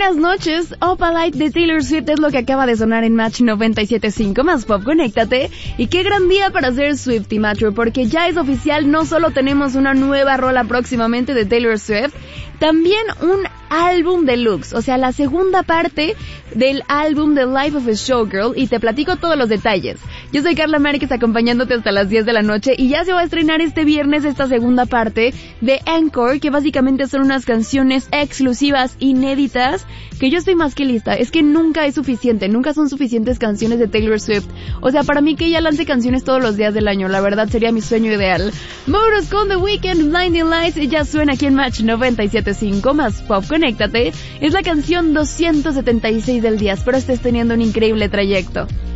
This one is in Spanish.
buenas noches. Opalite de Taylor Swift es lo que acaba de sonar en Match 97.5 más Pop, conéctate. Y qué gran día para ser Swiftie Matcher, porque ya es oficial, no solo tenemos una nueva rola próximamente de Taylor Swift, también un álbum deluxe, o sea, la segunda parte del álbum The Life of a Showgirl, y te platico todos los detalles. Yo soy Carla Márquez, acompañándote hasta las 10 de la noche, y ya se va a estrenar este viernes esta segunda parte de Encore, que básicamente son unas canciones exclusivas, inéditas, que yo estoy más que lista. Es que nunca es suficiente, nunca son suficientes canciones de Taylor Swift. O sea, para mí que ella lance canciones todos los días del año, la verdad sería mi sueño ideal. Vámonos con The Weeknd, Blinding Lights, y ya suena aquí en Match 97.5 más Pop, conéctate. Es la canción 276 del día, espero estés teniendo un increíble trayecto.